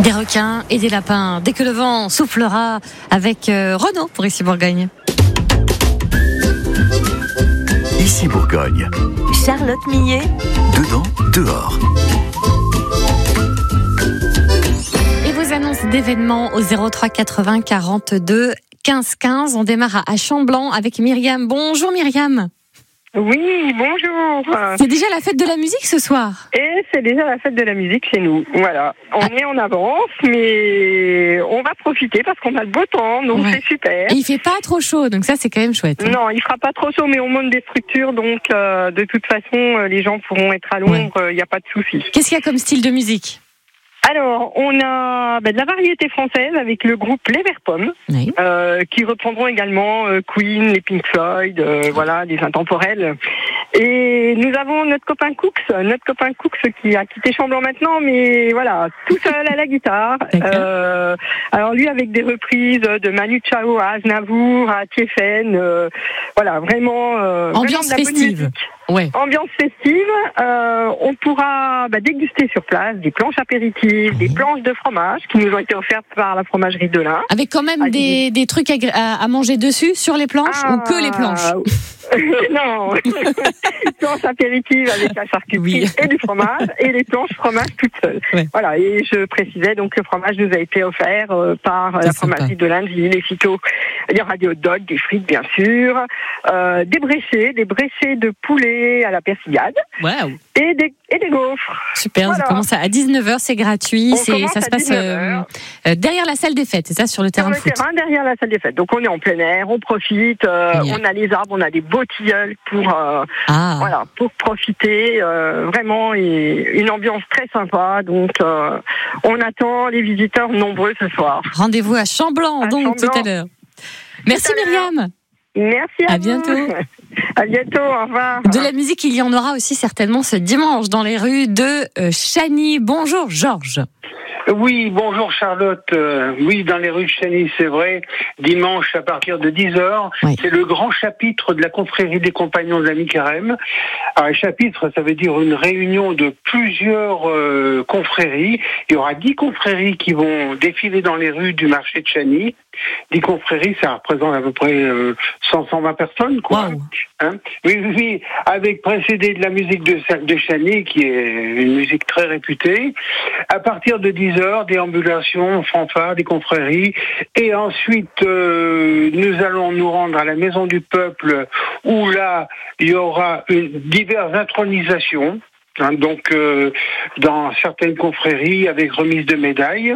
Des requins et des lapins, dès que le vent soufflera, avec Renaud pour Ici Bourgogne. Ici Bourgogne. Charlotte Millet. Dedans, dehors. Et vos annonces d'événements au 03 80 42 15 15. On démarre à Chamblanc avec Myriam. Bonjour Myriam. Oui, bonjour. C'est déjà la fête de la musique ce soir. Et c'est déjà la fête de la musique chez nous. Voilà, on est en avance, mais on va profiter parce qu'on a le beau temps, donc c'est super. Et il fait pas trop chaud, donc ça c'est quand même chouette. Non, il fera pas trop chaud, mais on monte des structures, donc de toute façon, les gens pourront être à l'ombre, il n'y a pas de souci. Qu'est-ce qu'il y a comme style de musique ? Alors, on a de la variété française avec le groupe Les Verts Pommes, qui reprendront également Queen, les Pink Floyd, voilà, les intemporels. Et nous avons notre copain Cooks qui a quitté Chamblanc maintenant, mais voilà, tout seul à la guitare. Alors lui avec des reprises de Manu Chao à Aznavour, à Tiefen, voilà, vraiment ambiance vraiment festive. Ouais. Ambiance festive. On pourra déguster sur place des planches apéritives, des planches de fromage qui nous ont été offertes par la fromagerie de l'Ain. Avec quand même des trucs à manger dessus sur les planches ou que les planches? Non, planches apéritives avec la charcuterie et du fromage et les planches fromage toutes seules. Ouais. Voilà, et je précisais donc que le fromage nous a été offert par la fromagerie de l'Ain, les phytos. Il y aura des hot dogs, des frites bien sûr, des bréchés de poulet à la persillade. Wow. Et des gaufres. Super, voilà. Ça commence à 19h, c'est gratuit, ça se passe derrière la salle des fêtes, c'est ça, sur le terrain de foot. Sur le terrain, derrière la salle des fêtes. Donc on est en plein air, on profite, on a les arbres, on a des beaux tilleuls pour profiter, vraiment, et une ambiance très sympa. Donc on attend les visiteurs nombreux ce soir. Rendez-vous à Chamblanc, tout à l'heure. Merci Myriam. Merci à vous. Bientôt. À bientôt, au revoir. De la musique, il y en aura aussi certainement ce dimanche dans les rues de Chagny. Bonjour Georges. Oui, bonjour Charlotte. Oui, dans les rues de Chagny, c'est vrai. Dimanche à partir de 10h, c'est le grand chapitre de la confrérie des compagnons de la Mi-Carême. Alors, un chapitre, ça veut dire une réunion de plusieurs confréries. Il y aura 10 confréries qui vont défiler dans les rues du marché de Chagny. 10 confréries, ça représente à peu près 120 personnes, quoi. Wow. Hein, oui, avec précédé de la musique de Chagny, qui est une musique très réputée. À partir de 10h, déambulation, fanfare, des confréries. Et ensuite, nous allons nous rendre à la Maison du Peuple, où là, il y aura diverses intronisations. Donc, dans certaines confréries, avec remise de médailles,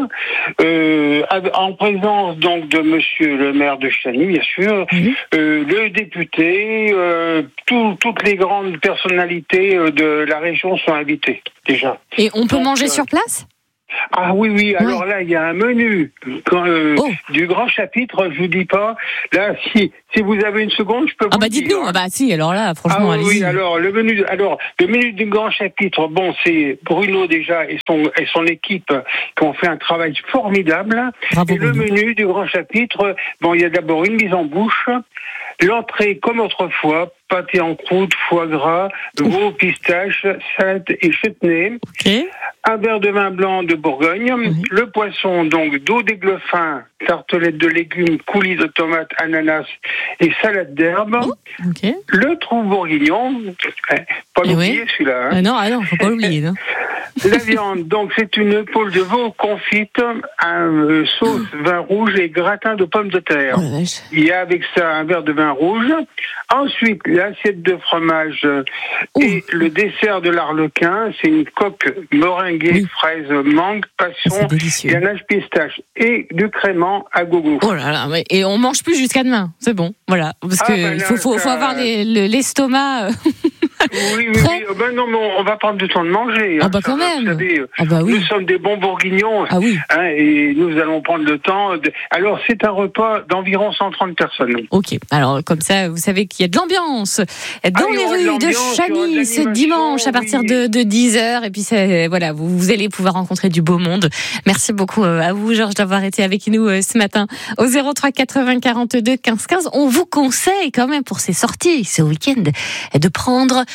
en présence donc de Monsieur le maire de Chagny, bien sûr, le député, toutes les grandes personnalités de la région sont invitées déjà. Et on peut manger sur place ? Ah oui, alors là, il y a un menu du grand chapitre, je vous dis pas. Là, si vous avez une seconde, je peux vous dire. Dites-nous. Si, alors là, franchement, allez-y. Oui, alors le menu du grand chapitre, c'est Bruno déjà et son équipe qui ont fait un travail formidable. Bravo, et Bruno. Le menu du grand chapitre, il y a d'abord une mise en bouche. L'entrée, comme autrefois, pâté en croûte, foie gras, veau, pistache, salade et chutney. Okay. Un verre de vin blanc de Bourgogne. Le poisson, donc, dos d'aiglefin, tartelette de légumes, coulis de tomates, ananas et salade d'herbe. Okay. Le trou bourguignon. Pas l'oublier, celui-là. Hein. Non, faut pas l'oublier. Non. La viande, donc, c'est une épaule de veau confite, sauce vin rouge et gratin de pommes de terre. Il y a avec ça un verre de vin rouge. Ensuite, l'assiette de fromage et le dessert de l'arlequin, c'est une coque meringuée, fraise, mangue, passion, ganache, pistache et du crément à gogo. Oh là là, et on mange plus jusqu'à demain, c'est bon, voilà, parce que faut avoir l'estomac. Oui. Non, mais on va prendre du temps de manger. Quand même. Vous savez, nous sommes des bons bourguignons. Et nous allons prendre le temps. Alors, c'est un repas d'environ 130 personnes. Ok. Alors, comme ça, vous savez qu'il y a de l'ambiance dans les rues de Chagny ce dimanche à partir de 10h. Et puis, vous allez pouvoir rencontrer du beau monde. Merci beaucoup à vous, Georges, d'avoir été avec nous ce matin au 03 80 42 15 15. On vous conseille quand même pour ces sorties ce week-end de prendre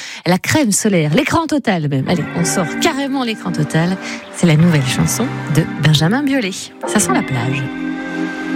la crème solaire, l'écran total même. Allez, on sort carrément l'écran total. C'est la nouvelle chanson de Benjamin Biolay. Ça sent la plage.